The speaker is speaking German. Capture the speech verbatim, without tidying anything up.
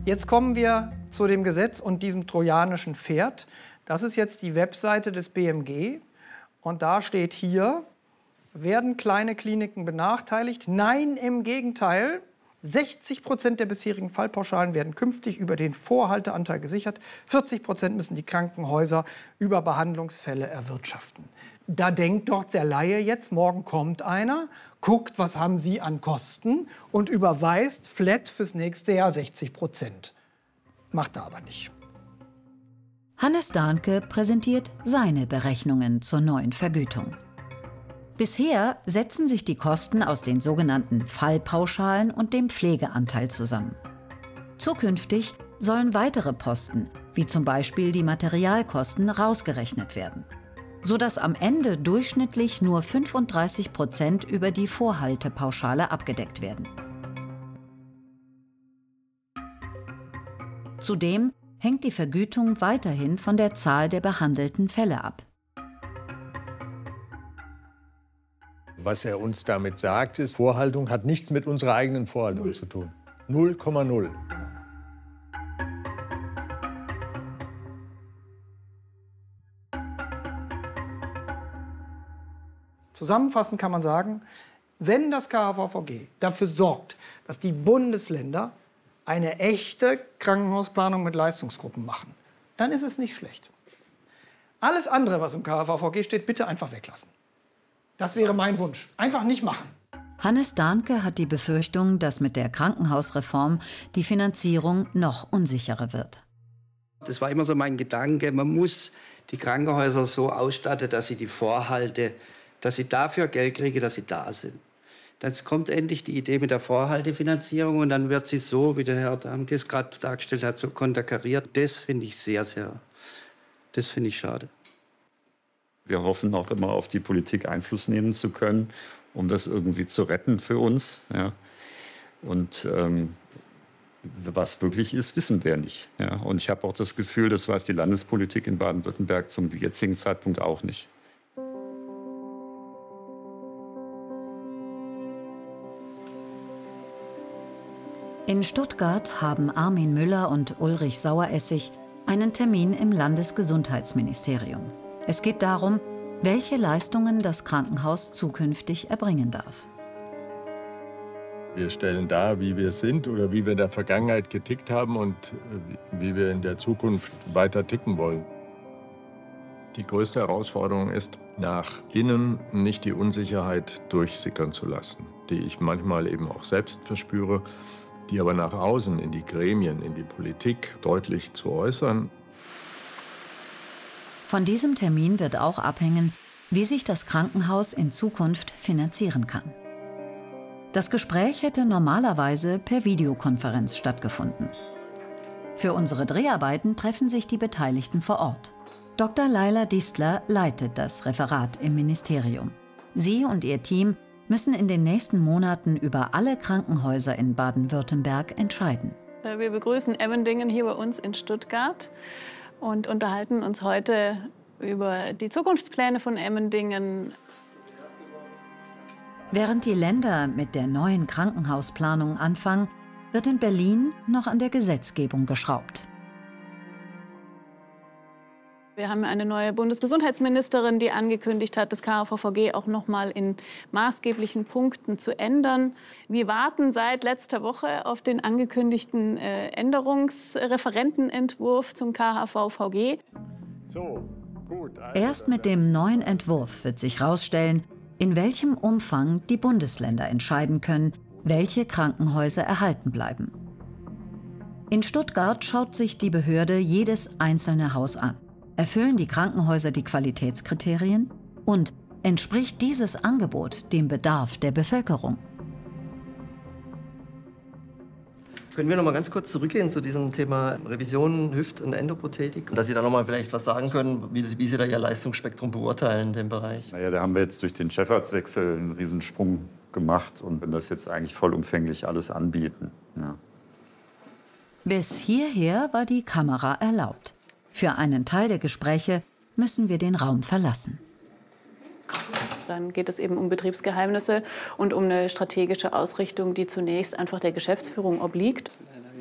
Jetzt kommen wir zu dem Gesetz und diesem trojanischen Pferd. Das ist jetzt die Webseite des B M G. Und da steht hier, werden kleine Kliniken benachteiligt? Nein, im Gegenteil. sechzig Prozent der bisherigen Fallpauschalen werden künftig über den Vorhalteanteil gesichert. vierzig Prozent müssen die Krankenhäuser über Behandlungsfälle erwirtschaften. Da denkt dort der Laie jetzt, morgen kommt einer, guckt, was haben Sie an Kosten und überweist flat fürs nächste Jahr sechzig Prozent. Macht er aber nicht. Hannes Dahnke präsentiert seine Berechnungen zur neuen Vergütung. Bisher setzen sich die Kosten aus den sogenannten Fallpauschalen und dem Pflegeanteil zusammen. Zukünftig sollen weitere Posten, wie zum Beispiel die Materialkosten, rausgerechnet werden, sodass am Ende durchschnittlich nur fünfunddreißig Prozent über die Vorhaltepauschale abgedeckt werden. Zudem hängt die Vergütung weiterhin von der Zahl der behandelten Fälle ab. Was er uns damit sagt, ist, Vorhaltung hat nichts mit unserer eigenen Vorhaltung null. Zu tun. null Komma null. Zusammenfassend kann man sagen, wenn das K H V V G dafür sorgt, dass die Bundesländer eine echte Krankenhausplanung mit Leistungsgruppen machen, dann ist es nicht schlecht. Alles andere, was im K H V V G steht, bitte einfach weglassen. Das wäre mein Wunsch. Einfach nicht machen. Hannes Dahnke hat die Befürchtung, dass mit der Krankenhausreform die Finanzierung noch unsicherer wird. Das war immer so mein Gedanke, man muss die Krankenhäuser so ausstatten, dass sie die Vorhalte, dass sie dafür Geld kriegen, dass sie da sind. Dann kommt endlich die Idee mit der Vorhaltefinanzierung und dann wird sie so, wie der Herr Dahnke es gerade dargestellt hat, so konterkariert. Das finde ich sehr, sehr, das finde ich schade. Wir hoffen auch immer auf die Politik Einfluss nehmen zu können, um das irgendwie zu retten für uns. Ja. Und ähm, was wirklich ist, wissen wir nicht. Ja. Und ich habe auch das Gefühl, das weiß die Landespolitik in Baden-Württemberg zum jetzigen Zeitpunkt auch nicht. In Stuttgart haben Armin Müller und Ulrich Saueressig einen Termin im Landesgesundheitsministerium. Es geht darum, welche Leistungen das Krankenhaus zukünftig erbringen darf. Wir stellen dar, wie wir sind oder wie wir in der Vergangenheit getickt haben und wie wir in der Zukunft weiter ticken wollen. Die größte Herausforderung ist, nach innen nicht die Unsicherheit durchsickern zu lassen, die ich manchmal eben auch selbst verspüre, die aber nach außen in die Gremien, in die Politik deutlich zu äußern. Von diesem Termin wird auch abhängen, wie sich das Krankenhaus in Zukunft finanzieren kann. Das Gespräch hätte normalerweise per Videokonferenz stattgefunden. Für unsere Dreharbeiten treffen sich die Beteiligten vor Ort. Doktor Laila Distler leitet das Referat im Ministerium. Sie und ihr Team müssen in den nächsten Monaten über alle Krankenhäuser in Baden-Württemberg entscheiden. Wir begrüßen Emmendingen hier bei uns in Stuttgart und unterhalten uns heute über die Zukunftspläne von Emmendingen. Während die Länder mit der neuen Krankenhausplanung anfangen, wird in Berlin noch an der Gesetzgebung geschraubt. Wir haben eine neue Bundesgesundheitsministerin, die angekündigt hat, das K H V V G auch noch mal in maßgeblichen Punkten zu ändern. Wir warten seit letzter Woche auf den angekündigten äh, Änderungsreferentenentwurf zum K H V V G. So, gut. Also Erst mit dem neuen Entwurf wird sich herausstellen, in welchem Umfang die Bundesländer entscheiden können, welche Krankenhäuser erhalten bleiben. In Stuttgart schaut sich die Behörde jedes einzelne Haus an. Erfüllen die Krankenhäuser die Qualitätskriterien? Und entspricht dieses Angebot dem Bedarf der Bevölkerung? Können wir noch mal ganz kurz zurückgehen zu diesem Thema Revision, Hüft- und Endoprothetik? Dass Sie da noch mal vielleicht was sagen können, wie, wie Sie da Ihr Leistungsspektrum beurteilen in dem Bereich? Naja, da haben wir jetzt durch den Chefarztwechsel einen Riesensprung gemacht und können das jetzt eigentlich vollumfänglich alles anbieten. Ja. Bis hierher war die Kamera erlaubt. Für einen Teil der Gespräche müssen wir den Raum verlassen. Dann geht es eben um Betriebsgeheimnisse und um eine strategische Ausrichtung, die zunächst einfach der Geschäftsführung obliegt.